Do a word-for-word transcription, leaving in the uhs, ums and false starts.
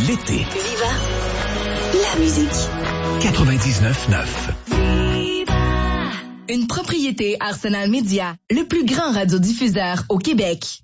l'été. Viva la musique. quatre-vingt-dix-neuf neuf. Une propriété Arsenal Média, le plus grand radiodiffuseur au Québec.